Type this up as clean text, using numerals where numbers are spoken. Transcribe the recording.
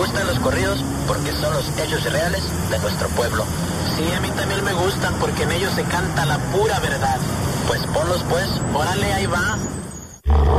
gustan los corridos porque son los hechos reales de nuestro pueblo. Sí, a mí también me gustan porque en ellos se canta la pura verdad. Pues ponlos pues. Órale, ahí va.